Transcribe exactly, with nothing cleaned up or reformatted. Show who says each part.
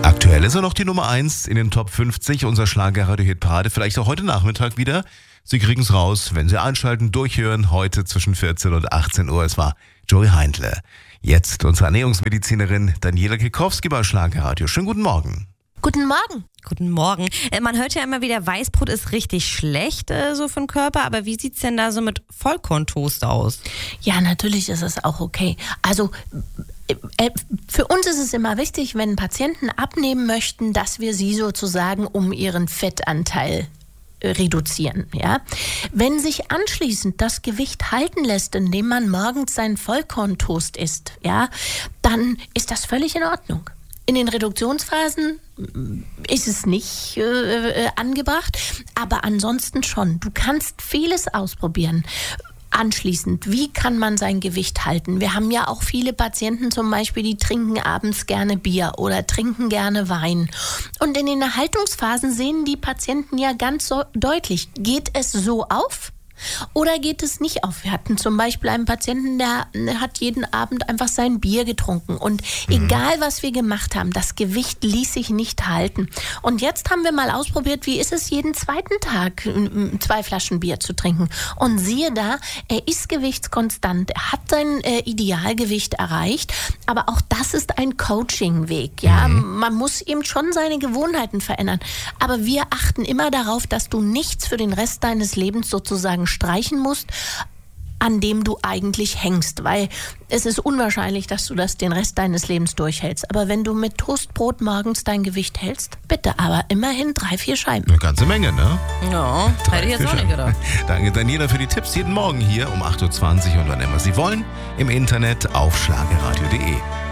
Speaker 1: Aktuell ist er noch die Nummer eins in den Top fünfzig unserer Schlagerradio-Hitparade. Vielleicht auch heute Nachmittag wieder. Sie kriegen es raus, wenn Sie einschalten, durchhören. Heute zwischen vierzehn und achtzehn Uhr. Es war Joey Heindle. Jetzt unsere Ernährungsmedizinerin Daniela Kikowski bei Schlagerradio. Schönen guten Morgen.
Speaker 2: Guten Morgen.
Speaker 3: Guten Morgen. Äh, man hört ja immer wieder, Weißbrot ist richtig schlecht äh, so für den Körper, aber wie sieht's denn da so mit Vollkorntoast aus?
Speaker 2: Ja, natürlich ist es auch okay. Also äh, für uns ist es immer wichtig, wenn Patienten abnehmen möchten, dass wir sie sozusagen um ihren Fettanteil reduzieren, ja. Wenn sich anschließend das Gewicht halten lässt, indem man morgens seinen Vollkorntoast isst, ja, dann ist das völlig in Ordnung. In den Reduktionsphasen ist es nicht äh, angebracht, aber ansonsten schon. Du kannst vieles ausprobieren. Anschließend, wie kann man sein Gewicht halten? Wir haben ja auch viele Patienten zum Beispiel, die trinken abends gerne Bier oder trinken gerne Wein. Und in den Erhaltungsphasen sehen die Patienten ja ganz so deutlich, geht es so auf? Oder geht es nicht auf? Wir hatten zum Beispiel einen Patienten, der hat jeden Abend einfach sein Bier getrunken. Und mhm. egal, was wir gemacht haben, das Gewicht ließ sich nicht halten. Und jetzt haben wir mal ausprobiert, wie ist es, jeden zweiten Tag zwei Flaschen Bier zu trinken. Und siehe da, er ist gewichtskonstant, er hat sein äh, Idealgewicht erreicht. Aber auch das ist ein Coaching-Weg. Ja? Mhm. Man muss eben schon seine Gewohnheiten verändern. Aber wir achten immer darauf, dass du nichts für den Rest deines Lebens sozusagen streichen musst, an dem du eigentlich hängst, weil es ist unwahrscheinlich, dass du das den Rest deines Lebens durchhältst. Aber wenn du mit Toastbrot morgens dein Gewicht hältst, bitte, aber immerhin drei, vier Scheiben.
Speaker 1: Eine ganze Menge, ne?
Speaker 3: Ja,
Speaker 1: Drei,
Speaker 3: hätte ich jetzt
Speaker 1: vier
Speaker 3: auch nicht gedacht.
Speaker 1: Danke, Daniela, für die Tipps jeden Morgen hier um acht Uhr zwanzig und wann immer Sie wollen im Internet auf schlagerradio punkt de.